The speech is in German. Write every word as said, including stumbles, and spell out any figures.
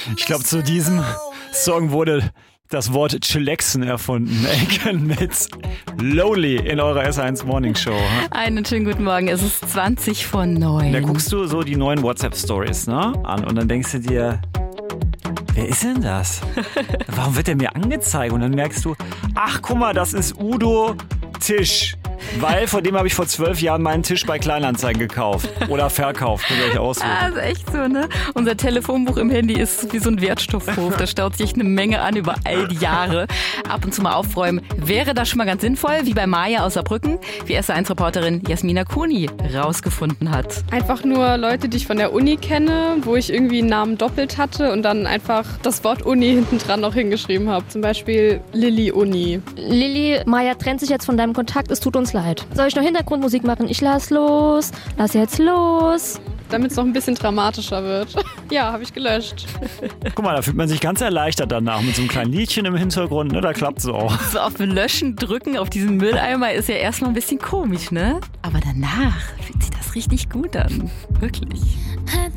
Ich glaube, zu diesem Song wurde das Wort Chillaxen erfunden. Aiken mit Lowly in eurer S eins Morning Show. Einen schönen guten Morgen, es ist zwanzig vor neun. Da guckst du so die neuen WhatsApp-Stories, ne, an und dann denkst du dir, wer ist denn das? Warum wird der mir angezeigt? Und dann merkst du, ach guck mal, das ist Udo Tisch. Weil vor dem habe ich vor zwölf Jahren meinen Tisch bei Kleinanzeigen gekauft. Oder verkauft, könnt ihr euch aussuchen. Ah, ist echt so, ne? Unser Telefonbuch im Handy ist wie so ein Wertstoffhof. Da staut sich eine Menge an über all die Jahre. Ab und zu mal aufräumen wäre das schon mal ganz sinnvoll, wie bei Maja aus Saarbrücken, wie S eins Reporterin Jasmina Kuni rausgefunden hat. Einfach nur Leute, die ich von der Uni kenne, wo ich irgendwie einen Namen doppelt hatte und dann einfach das Wort Uni hinten dran noch hingeschrieben habe. Zum Beispiel Lilly Uni. Lilly, Maja trennt sich jetzt von deinem Kontakt, es tut uns leid. Soll ich noch Hintergrundmusik machen? Ich lass los, lass jetzt los. Damit es noch ein bisschen dramatischer wird. Ja, habe ich gelöscht. Guck mal, da fühlt man sich ganz erleichtert danach mit so einem kleinen Liedchen im Hintergrund, ne? Da klappt es auch. So auf Löschen drücken auf diesen Mülleimer ist ja erstmal ein bisschen komisch, ne? Aber danach fühlt sich das richtig gut an. Wirklich.